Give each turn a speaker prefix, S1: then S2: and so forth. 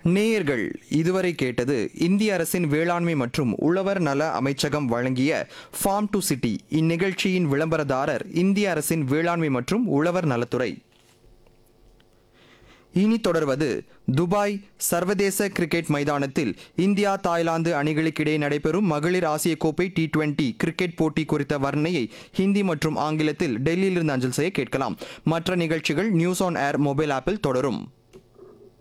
S1: நேயர்கள் இதுவரை கேட்டது இந்திய அரசின் வேளாண்மை மற்றும் உழவர் நல அமைச்சகம் வழங்கிய ஃபார்ம் டு சிட்டி. இந்நிகழ்ச்சியின் விளம்பரதாரர் இந்திய அரசின் வேளாண்மை மற்றும் உழவர் நலத்துறை. இனி தொடர்வது துபாய் சர்வதேச கிரிக்கெட் மைதானத்தில் இந்தியா தாய்லாந்து அணிகளுக்கிடையே நடைபெறும் மகளிர் ஆசிய கோப்பை T20 கிரிக்கெட் போட்டி குறித்த வர்ணனையை ஹிந்தி மற்றும் ஆங்கிலத்தில் டெல்லியிலிருந்து அஞ்சல் செய்ய கேட்கலாம். மற்ற நிகழ்ச்சிகள் நியூஸ் ஆன் ஏர் மொபைல் ஆப்பில் தொடரும்.